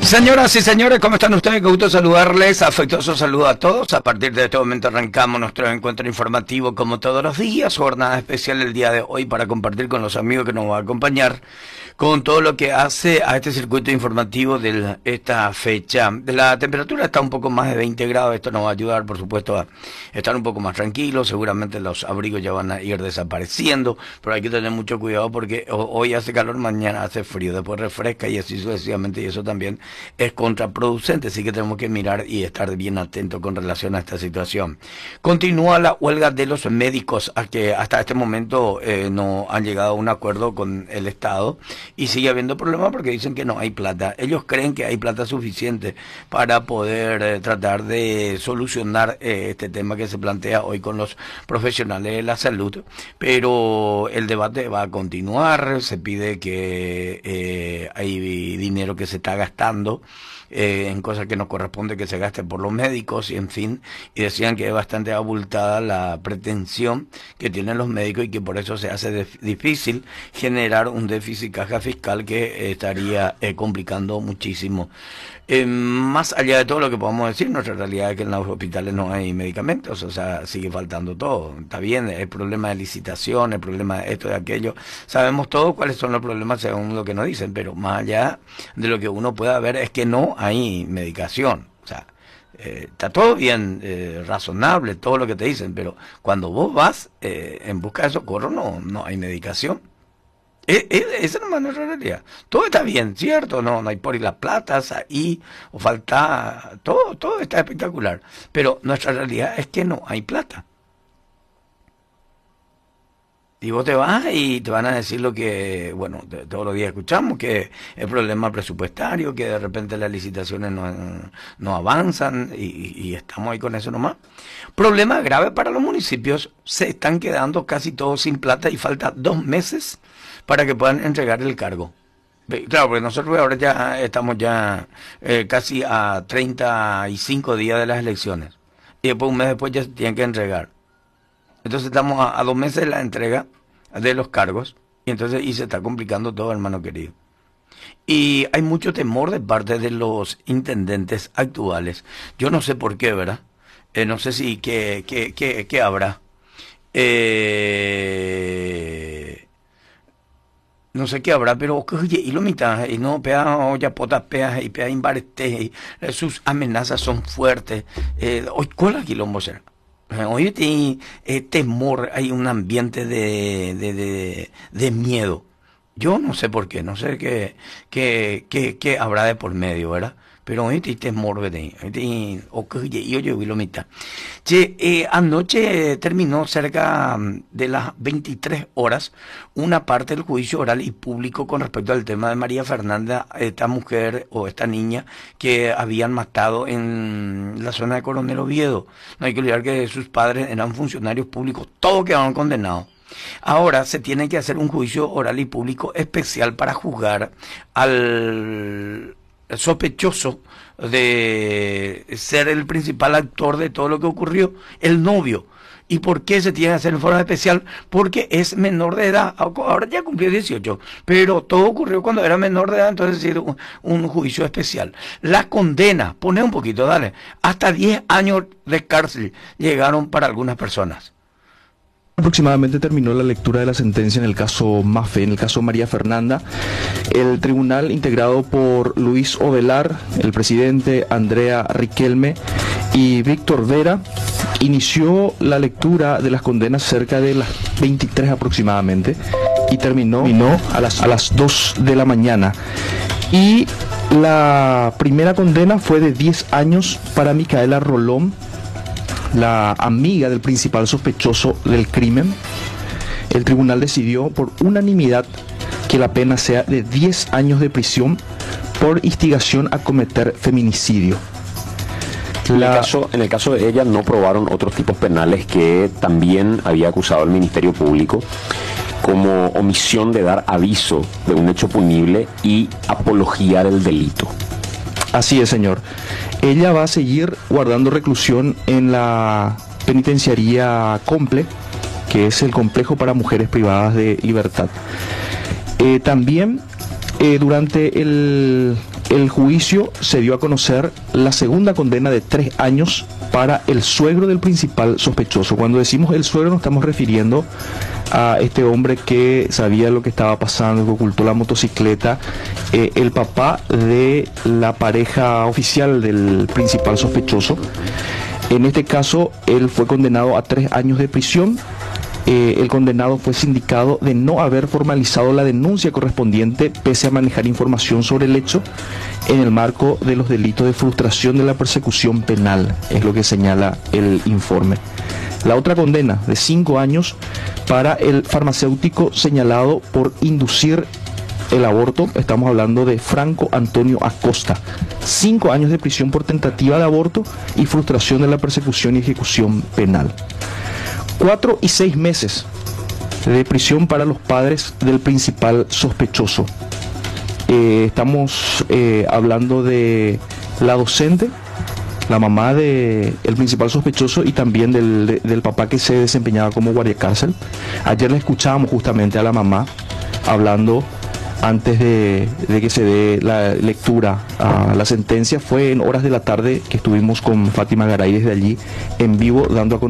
Señoras y señores, ¿cómo están ustedes? Qué gusto saludarles, afectuoso saludo a todos. A partir de este momento arrancamos nuestro encuentro informativo como todos los días, jornada especial el día de hoy para compartir con los amigos que nos van a acompañar con todo lo que hace a este circuito informativo de esta fecha. La temperatura está un poco más de 20 grados, esto nos va a ayudar por supuesto a estar un poco más tranquilos, seguramente los abrigos ya van a ir desapareciendo, pero hay que tener mucho cuidado porque hoy hace calor, mañana hace frío, después refresca y así sucesivamente, y eso también es contraproducente, así que tenemos que mirar y estar bien atentos con relación a esta situación. Continúa la huelga de los médicos, a que hasta este momento no han llegado a un acuerdo con el Estado y sigue habiendo problemas porque dicen que no hay plata. Ellos creen que hay plata suficiente para poder tratar de solucionar este tema que se plantea hoy con los profesionales de la salud, pero el debate va a continuar. Se pide que hay dinero que se está gastando en cosas que no corresponde que se gaste por los médicos y en fin, y decían que es bastante abultada la pretensión que tienen los médicos y que por eso se hace difícil generar un déficit caja fiscal que estaría complicando muchísimo. Más allá de todo lo que podamos decir, nuestra realidad es que en los hospitales no hay medicamentos, o sea, sigue faltando todo. Está bien, el problema de licitación, el problema de esto, de aquello, sabemos todos cuáles son los problemas según lo que nos dicen, pero más allá de lo que uno pueda ver es que no hay medicación. O sea, está todo bien, razonable, todo lo que te dicen, pero cuando vos vas en busca de socorro no hay medicación. Esa no es nuestra realidad. Todo está bien, ¿cierto? No hay por ir las platas ahí, o falta, todo está espectacular. Pero nuestra realidad es que no hay plata. Y vos te vas y te van a decir lo que, bueno, todos los días escuchamos, que el problema presupuestario, que de repente las licitaciones no avanzan y estamos ahí con eso nomás. Problema grave para los municipios, se están quedando casi todos sin plata y falta 2 meses para que puedan entregar el cargo. Claro, porque nosotros ahora ya estamos casi a 35 días de las elecciones. Y después, un mes después, ya se tienen que entregar. Entonces estamos a 2 meses de la entrega de los cargos. Y se está complicando todo, hermano querido. Y hay mucho temor de parte de los intendentes actuales. Yo no sé por qué, ¿verdad? No sé si qué habrá. No sé qué habrá, pero oye, y lo mitad, y no, pea olla potas, pea y pea imbarete, sus amenazas son fuertes. Hoy, ¿cuál quilombo será? Hoy tiene temor, hay un ambiente de miedo. Yo no sé por qué, no sé qué habrá de por medio, ¿verdad? Pero hoy tiene temor, ¿verdad? Y oye, y lo mitad. Che, anoche terminó cerca de las 23 horas una parte del juicio oral y público con respecto al tema de María Fernanda, esta mujer o esta niña que habían matado en la zona de Coronel Oviedo. No hay que olvidar que sus padres eran funcionarios públicos, todos quedaron condenados. Ahora se tiene que hacer un juicio oral y público especial para juzgar al sospechoso de ser el principal actor de todo lo que ocurrió, el novio. ¿Y por qué se tiene que hacer en forma especial? Porque es menor de edad. Ahora ya cumplió 18, pero todo ocurrió cuando era menor de edad, entonces es un juicio especial. La condena, pone un poquito, dale, hasta 10 años de cárcel llegaron para algunas personas. Aproximadamente terminó la lectura de la sentencia en el caso Mafe, en el caso María Fernanda. El tribunal, integrado por Luis Ovelar, el presidente, Andrea Riquelme y Víctor Vera, inició la lectura de las condenas cerca de las 23 aproximadamente y terminó a las 2 de la mañana. Y la primera condena fue de 10 años para Micaela Rolón, la amiga del principal sospechoso del crimen. El tribunal decidió por unanimidad que la pena sea de 10 años de prisión por instigación a cometer feminicidio. En el caso de ella no probaron otros tipos penales que también había acusado el Ministerio Público, como omisión de dar aviso de un hecho punible y apologiar el delito. Así es, señor. Ella va a seguir guardando reclusión en la penitenciaría Comple, que es el complejo para mujeres privadas de libertad. También Durante el juicio se dio a conocer la segunda condena de 3 años para el suegro del principal sospechoso. Cuando decimos el suegro nos estamos refiriendo a este hombre que sabía lo que estaba pasando, que ocultó la motocicleta, el papá de la pareja oficial del principal sospechoso. En este caso, él fue condenado a 3 años de prisión. El condenado fue sindicado de no haber formalizado la denuncia correspondiente pese a manejar información sobre el hecho en el marco de los delitos de frustración de la persecución penal, es lo que señala el informe. La otra condena de 5 años para el farmacéutico señalado por inducir el aborto, estamos hablando de Franco Antonio Acosta. 5 años de prisión por tentativa de aborto y frustración de la persecución y ejecución penal. 4 y 6 meses de prisión para los padres del principal sospechoso. Estamos hablando de la docente, la mamá del principal sospechoso y también del papá que se desempeñaba como guardia cárcel. Ayer le escuchábamos justamente a la mamá hablando antes de que se dé la lectura a la sentencia. Fue en horas de la tarde que estuvimos con Fátima Garay desde allí en vivo dando a conocer